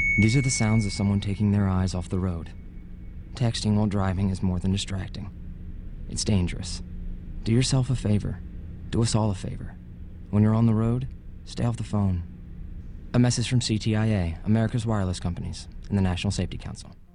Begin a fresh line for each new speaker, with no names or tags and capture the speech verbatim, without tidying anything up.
These are the sounds of someone taking their eyes off the road. Texting while driving is more than distracting. It's dangerous. Do yourself a favor. Do us all a favor. When you're on the road, stay off the phone. A message from C T I A, America's Wireless Companies, and the National Safety Council.